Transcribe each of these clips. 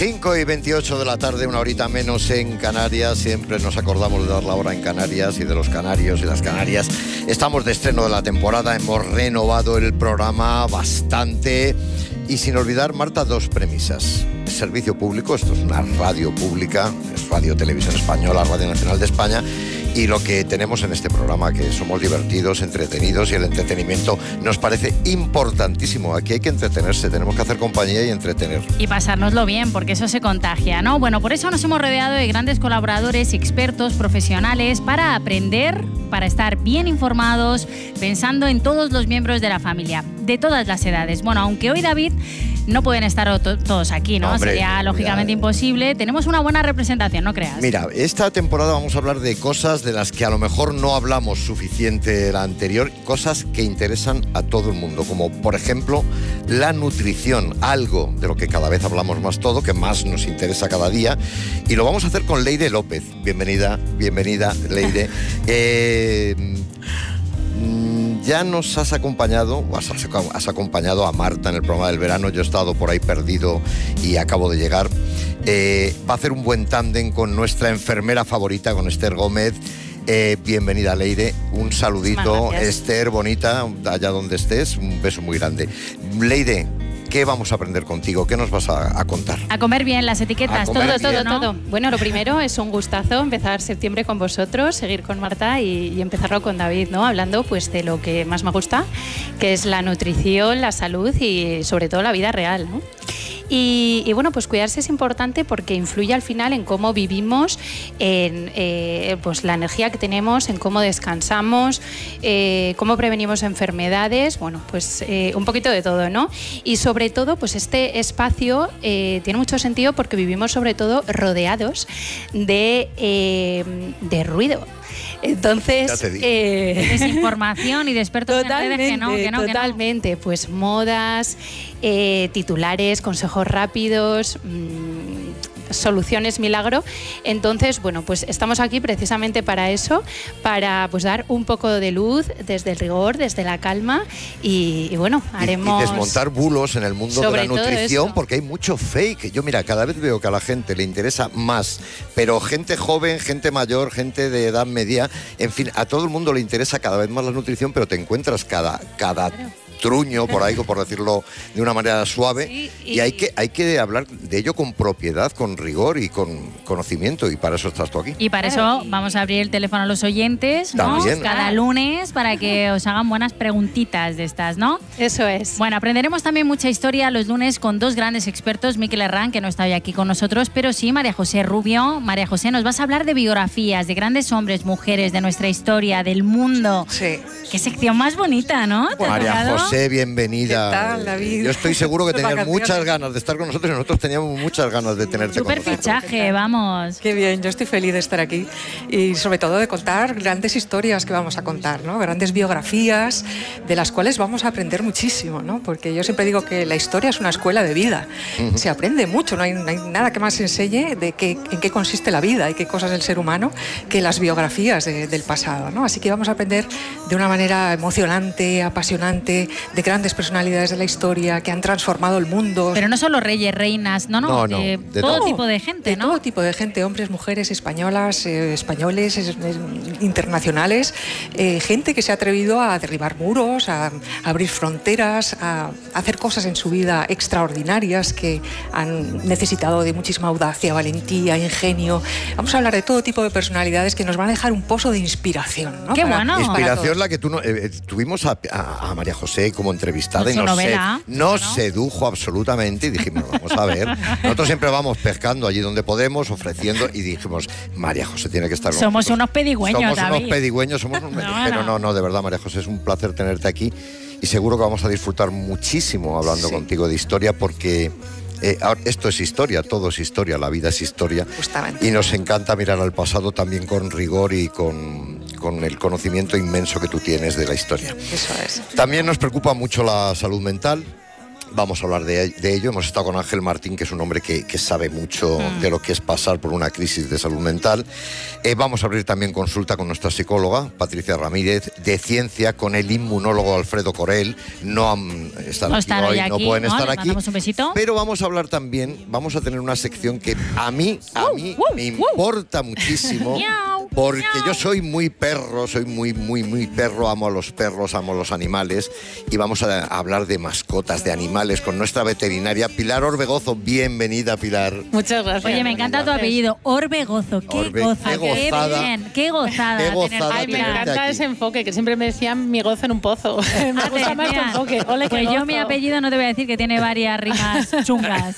5:28 de la tarde, una horita menos en Canarias. Siempre nos acordamos de dar la hora en Canarias y de los canarios y las canarias. Estamos de estreno de la temporada, hemos renovado el programa bastante. Y sin olvidar, Marta, dos premisas. Servicio público, esto es una radio pública, es Radio Televisión Española, Radio Nacional de España. Y lo que tenemos en este programa, que somos divertidos, entretenidos, y el entretenimiento nos parece importantísimo. Aquí hay que entretenerse, tenemos que hacer compañía y entretener. Y pasárnoslo bien, porque eso se contagia, ¿no? Bueno, por eso nos hemos rodeado de grandes colaboradores, expertos, profesionales, para aprender, para estar bien informados, pensando en todos los miembros de la familia, de todas las edades. Bueno, aunque hoy, David, no pueden estar todos aquí, ¿no? Hombre, sería lógicamente imposible. Tenemos una buena representación, ¿no creas? Mira, esta temporada vamos a hablar de cosas de las que a lo mejor no hablamos suficiente la anterior, cosas que interesan a todo el mundo, como por ejemplo la nutrición, algo de lo que cada vez hablamos más todo, que más nos interesa cada día, y lo vamos a hacer con Leire López. Bienvenida, Leire. Ya nos has acompañado, o has acompañado a Marta en el programa del verano. Yo he estado por ahí perdido y acabo de llegar. Va a hacer un buen tándem con nuestra enfermera favorita, con Esther Gómez. Bienvenida, Leire. Un saludito, Esther, bonita, allá donde estés. Un beso muy grande. Leire, ¿qué vamos a aprender contigo? ¿Qué nos vas a contar? A comer bien, las etiquetas, todo. Bueno, lo primero es un gustazo empezar septiembre con vosotros, seguir con Marta y empezarlo con David, ¿no? Hablando pues de lo que más me gusta, que es la nutrición, la salud y sobre todo la vida real, ¿no? Y bueno, pues cuidarse es importante porque influye al final en cómo vivimos, en pues la energía que tenemos, en cómo descansamos, cómo prevenimos enfermedades, bueno, pues un poquito de todo, ¿no? Y sobre todo, pues este espacio tiene mucho sentido porque vivimos sobre todo rodeados de ruido. Entonces, desinformación y de expertos en redes que no. Totalmente, pues modas, titulares, consejos rápidos, soluciones milagro. Entonces, bueno, pues estamos aquí precisamente para eso, para pues dar un poco de luz desde el rigor, desde la calma y bueno, haremos... Y desmontar bulos en el mundo de la nutrición, porque hay mucho fake. Yo, mira, cada vez veo que a la gente le interesa más, pero gente joven, gente mayor, gente de edad media, en fin, a todo el mundo le interesa cada vez más la nutrición, pero te encuentras cada truño por ahí, por decirlo de una manera suave, sí, y hay que hablar de ello con propiedad, con rigor y con conocimiento, y para eso estás tú aquí. Y para eso vamos a abrir el teléfono a los oyentes, ¿no? Cada lunes, para que os hagan buenas preguntitas de estas, ¿no? Eso es. Bueno, aprenderemos también mucha historia los lunes con dos grandes expertos, Miquel Herrán, que no está hoy aquí con nosotros, pero sí María José Rubio. María José, nos vas a hablar de biografías, de grandes hombres, mujeres, de nuestra historia, del mundo. Sí. Qué sección más bonita, ¿no? María José, bienvenida. ¿Qué tal, David? Yo estoy seguro que tenías muchas ganas de estar con nosotros y nosotros teníamos muchas ganas de tenerte con nosotros. Súper fichaje, vamos. Qué bien, yo estoy feliz de estar aquí y sobre todo de contar grandes historias que vamos a contar, ¿no? Grandes biografías de las cuales vamos a aprender muchísimo, ¿no? Porque yo siempre digo que la historia es una escuela de vida. Se aprende mucho, no hay nada que más enseñe de en qué consiste la vida y qué cosas del ser humano que las biografías del pasado, ¿no? Así que vamos a aprender de una manera emocionante, apasionante, de grandes personalidades de la historia que han transformado el mundo. Pero no solo reyes, reinas, no, de todo tipo de gente, ¿no? De todo tipo de gente, hombres, mujeres, españolas, españoles, internacionales, gente que se ha atrevido a derribar muros, a abrir fronteras, a hacer cosas en su vida extraordinarias que han necesitado de muchísima audacia, valentía, ingenio. Vamos a hablar de todo tipo de personalidades que nos van a dejar un pozo de inspiración, ¿no? ¡Qué bueno! Inspiración la que tú tuvimos a María José como entrevistada y nos sedujo absolutamente y dijimos, vamos a ver, nosotros siempre vamos pescando allí donde podemos, ofreciendo, y dijimos, María José tiene que estar con Somos unos pedigüeños, pero no, de verdad, María José, es un placer tenerte aquí y seguro que vamos a disfrutar muchísimo hablando contigo de historia, porque esto es historia, todo es historia, la vida es historia. Justamente. Y nos encanta mirar al pasado también con rigor y con el conocimiento inmenso que tú tienes de la historia. Eso es. También nos preocupa mucho la salud mental. vamos a hablar de ello. Hemos estado con Ángel Martín, que es un hombre que sabe mucho de lo que es pasar por una crisis de salud mental. Vamos a abrir también consulta con nuestra psicóloga, Patricia Ramírez, de ciencia, con el inmunólogo Alfredo Corel. No están aquí hoy, no pueden estar aquí. Un besito. Pero vamos a hablar también, vamos a tener una sección que a mí me importa muchísimo. Porque yo soy muy perro, soy muy perro, amo a los perros, amo a los animales, y vamos a hablar de mascotas, de animales, con nuestra veterinaria Pilar Orbegozo. Bienvenida, Pilar. Muchas gracias. Oye, me encanta tu apellido, Orbegozo. Qué gozada. Qué bien, qué gozada. Ay, me encanta ese enfoque, que siempre me decían mi gozo en un pozo. Me gusta más tu enfoque. Ole, pues yo mi apellido no te voy a decir que tiene varias rimas chungas.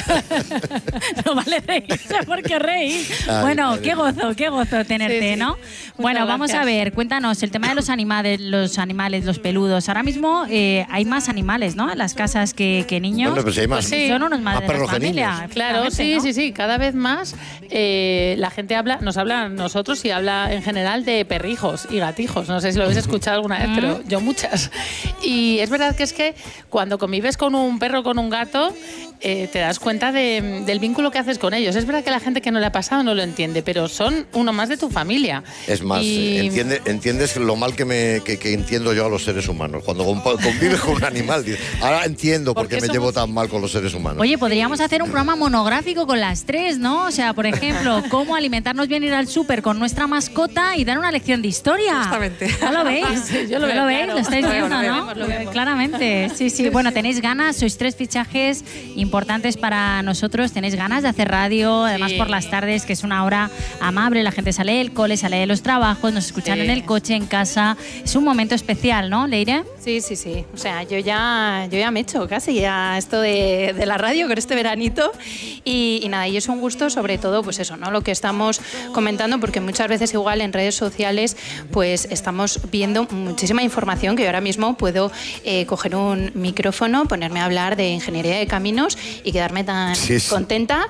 No vale reírse porque reír. Bueno, qué gozo tenerte, sí. ¿No? Bueno, vamos a ver, cuéntanos el tema de los animales, los peludos. Ahora mismo hay más animales, ¿no? En las casas que niños. Bueno, pues hay más. Pues sí. Son unos madres de familia. Claro, sí, ¿no? Sí. Cada vez más la gente nos habla a nosotros y habla en general de perrijos y gatijos. No sé si lo habéis escuchado alguna vez, pero yo muchas. Y es verdad que es que cuando convives con un perro o con un gato, te das cuenta del vínculo que haces con ellos. Es verdad que la gente que no le ha pasado no lo entiende, pero son uno más de tu familia. Es más, entiendes lo mal que entiendo yo a los seres humanos. Cuando convives con un animal, ahora entiendo por qué me llevo tan mal con los seres humanos. Oye, podríamos hacer un programa monográfico con las tres, ¿no? O sea, por ejemplo, cómo alimentarnos bien, ir al súper con nuestra mascota y dar una lección de historia. Justamente. ¿No lo veis? Sí, yo lo veo, veis? claro. Lo estáis viendo, ¿no? Lo vemos. Claramente. Sí. Bueno, tenéis ganas, sois 3 fichajes importantes para nosotros. Tenéis ganas de hacer radio, además por las tardes, que es una hora amable. La gente sale del cole, sale de los trabajos, nos escuchan en el coche, en casa. Es un momento especial, ¿no, Leire? Sí. O sea, yo ya me he hecho casi a esto de la radio con este veranito y nada, y es un gusto, sobre todo, pues eso, ¿no? Lo que estamos comentando, porque muchas veces igual en redes sociales pues estamos viendo muchísima información que yo ahora mismo puedo coger un micrófono, ponerme a hablar de ingeniería de caminos y quedarme tan contenta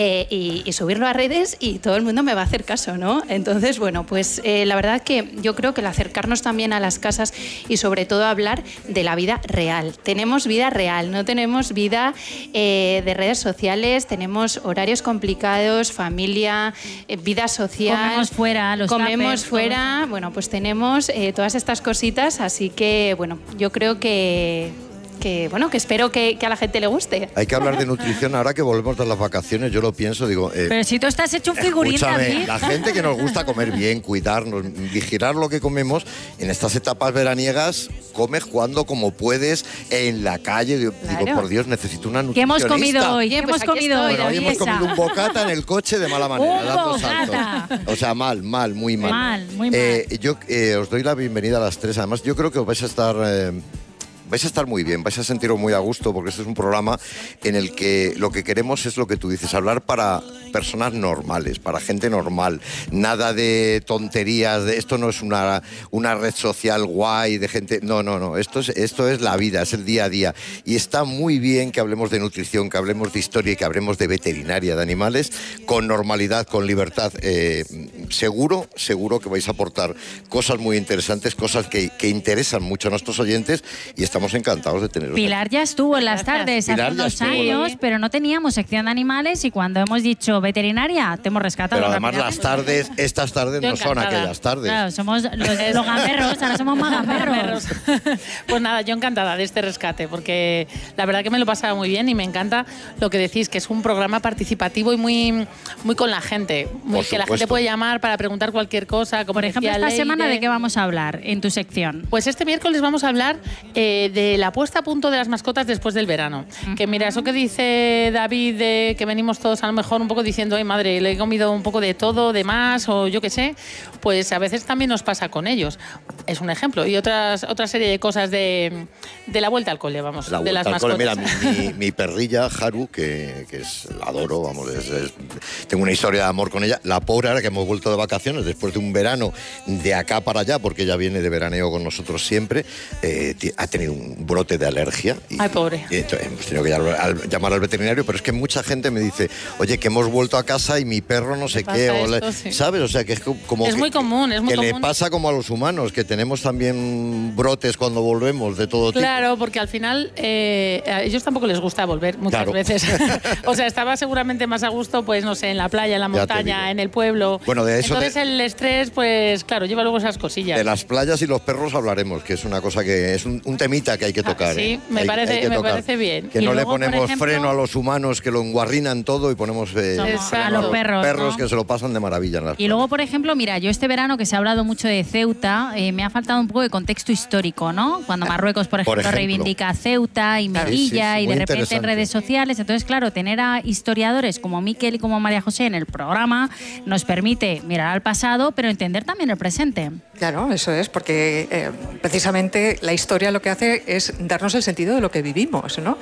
y subirlo a redes y todo el mundo me va a hacer caso, ¿no? Entonces, bueno, pues la verdad que yo creo que el acercarnos también a las casas y sobre todo hablar de la vida real. Tenemos vida real, no tenemos vida de redes sociales, tenemos horarios complicados, familia, vida social. Comemos fuera, comemos fuera, bueno, pues tenemos todas estas cositas, así que, bueno, yo creo que espero que a la gente le guste. Hay que hablar de nutrición ahora que volvemos de las vacaciones. Yo lo pienso, digo... pero si tú estás hecho un figurín, David. La gente que nos gusta comer bien, cuidarnos, vigilar lo que comemos, en estas etapas veraniegas, comes cuando como puedes, en la calle. Digo, por Dios, necesito una nutricionista. ¿Qué hemos comido hoy? Hoy hemos comido un bocata en el coche de mala manera, dando saltos. O sea, muy mal. Muy mal. Yo os doy la bienvenida a las 3. Además, yo creo que os vais a estar muy bien, vais a sentiros muy a gusto, porque este es un programa en el que lo que queremos es lo que tú dices, hablar para personas normales, para gente normal, nada de tonterías, esto no es una red social guay de gente, no, esto es la vida, es el día a día, y está muy bien que hablemos de nutrición, que hablemos de historia y que hablemos de veterinaria, de animales, con normalidad, con libertad. Seguro que vais a aportar cosas muy interesantes, cosas que interesan mucho a nuestros oyentes, y estamos encantados de teneros. Pilar ya estuvo en las tardes hace unos años, pero no teníamos sección de animales, y cuando hemos dicho veterinaria, te hemos rescatado. Pero además estas tardes no son aquellas tardes. Claro, somos los gamberros, ahora somos más gamberros. Pues nada, yo encantada de este rescate, porque la verdad que me lo pasaba muy bien y me encanta lo que decís, que es un programa participativo y muy con la gente, que la gente puede llamar para preguntar cualquier cosa. Como por ejemplo, esta semana, ¿de qué vamos a hablar en tu sección? Pues este miércoles vamos a hablar de la puesta a punto de las mascotas después del verano. Que mira, eso que dice David, de que venimos todos a lo mejor un poco diciendo, ay madre, le he comido un poco de todo, de más, o yo qué sé, pues a veces también nos pasa con ellos. Es un ejemplo. Y otra serie de cosas de la vuelta al cole, vamos, de las mascotas. Mira, mi perrilla, Haru, que la adoro, vamos, tengo una historia de amor con ella. La pobre, ahora que hemos vuelto de vacaciones, después de un verano de acá para allá, porque ella viene de veraneo con nosotros siempre, ha tenido un brote de alergia. Ay, pobre. Y entonces hemos tenido que llamar al veterinario, pero es que mucha gente me dice, oye, que hemos vuelto a casa y mi perro no sé qué, sí. ¿sabes? O sea, que es como es muy común, es muy común. Que le pasa como a los humanos, que tenemos también brotes cuando volvemos de todo tipo. Claro, porque al final a ellos tampoco les gusta volver muchas veces. O sea, estaba seguramente más a gusto, pues no sé, en la playa, en la montaña, en el pueblo. Bueno, de eso. Entonces el estrés, pues claro, lleva luego esas cosillas. De las playas y los perros hablaremos, que es una cosa que es un temita que hay que tocar. Sí, me parece bien. Que y no luego, le ponemos por ejemplo, freno a los humanos que lo enguarrinan todo y ponemos a los perros, ¿no? Que se lo pasan de maravilla en las Y luego, por ejemplo, mira, yo este verano que se ha hablado mucho de Ceuta, me ha faltado un poco de contexto histórico, ¿no? Cuando Marruecos, por ejemplo, reivindica a Ceuta y Melilla y de repente en redes sociales. Entonces, claro, tener a historiadores como Miquel y como María José en el programa nos permite mirar al pasado, pero entender también el presente. Claro, eso es, porque precisamente la historia lo que hace es darnos el sentido de lo que vivimos, ¿no?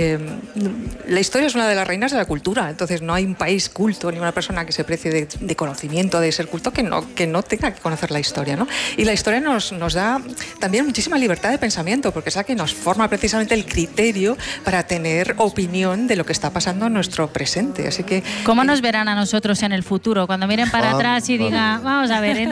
La historia es una de las reinas de la cultura, entonces no hay un país culto ni una persona que se precie de conocimiento, de ser culto, que no tenga que conocer la historia, ¿no? Y la historia nos da también muchísima libertad de pensamiento, porque es la que nos forma precisamente el criterio para tener opinión de lo que está pasando en nuestro presente. Así que ¿cómo nos verán a nosotros en el futuro? Cuando miren para atrás y digan, vamos a ver, en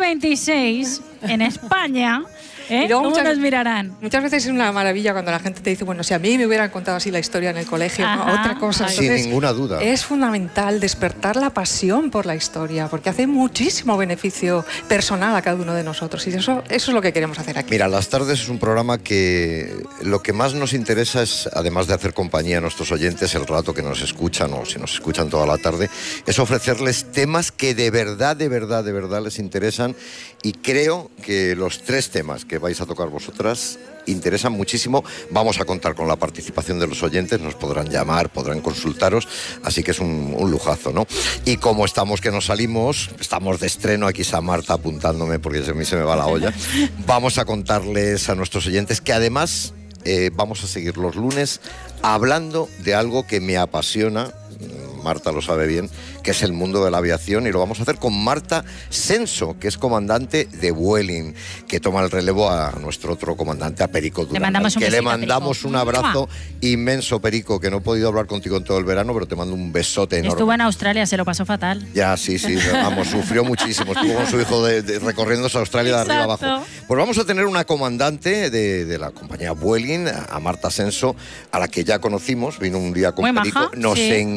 2026, en España... ¿Cómo nos mirarán? Muchas veces es una maravilla cuando la gente te dice, bueno, si a mí me hubieran contado así la historia en el colegio, ¿no? Otra cosa. Entonces, sin ninguna duda. Es fundamental despertar la pasión por la historia, porque hace muchísimo beneficio personal a cada uno de nosotros. Y eso es lo que queremos hacer aquí. Mira, Las Tardes es un programa que lo que más nos interesa es, además de hacer compañía a nuestros oyentes, el rato que nos escuchan o si nos escuchan toda la tarde, es ofrecerles temas que de verdad les interesan. Y creo que los 3 temas que vais a tocar vosotras interesan muchísimo. Vamos a contar con la participación de los oyentes, nos podrán llamar, podrán consultaros, así que es un lujazo, ¿no? Y como estamos que nos salimos, estamos de estreno, aquí está Marta apuntándome porque a mí se me va la olla, vamos a contarles a nuestros oyentes que además vamos a seguir los lunes hablando de algo que me apasiona, Marta lo sabe bien, que es el mundo de la aviación, y lo vamos a hacer con Marta Senso, que es comandante de Vueling, que toma el relevo a nuestro otro comandante, a Perico Durán, le mandamos un abrazo inmenso, Perico, que no he podido hablar contigo en todo el verano, pero te mando un besote enorme. Estuvo en Australia, se lo pasó fatal. Ya, sí, vamos, sufrió muchísimo, estuvo con su hijo recorriéndose a Australia de arriba abajo. Pues vamos a tener una comandante de la compañía Vueling, a Marta Senso, a la que ya conocimos, vino un día con Perico, nos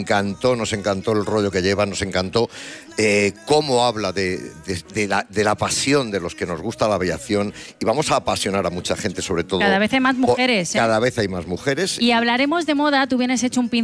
encantó el rollo que lleva, nos encantó cómo habla de la pasión de los que nos gusta la aviación, y vamos a apasionar a mucha gente, sobre todo. Cada vez hay más mujeres. Cada vez hay más mujeres. Y hablaremos de moda, tú vienes hecho un